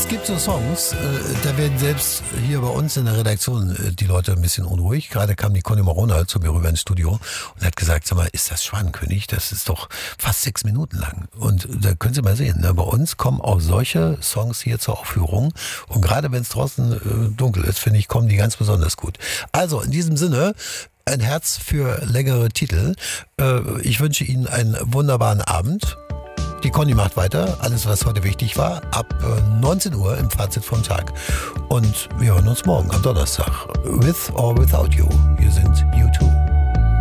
Es gibt so Songs, da werden selbst hier bei uns in der Redaktion die Leute ein bisschen unruhig. Gerade kam die Conny Marona zu mir rüber ins Studio und hat gesagt, sag mal, ist das Schwanenkönig? Das ist doch fast 6 Minuten lang. Und da können Sie mal sehen, ne? Bei uns kommen auch solche Songs hier zur Aufführung. Und gerade wenn es draußen dunkel ist, finde ich, kommen die ganz besonders gut. Also in diesem Sinne, ein Herz für längere Titel. Ich wünsche Ihnen einen wunderbaren Abend. Die Conny macht weiter. Alles, was heute wichtig war, ab 19 Uhr im Fazit vom Tag. Und wir hören uns morgen am Donnerstag. With or Without You. Hier sind You.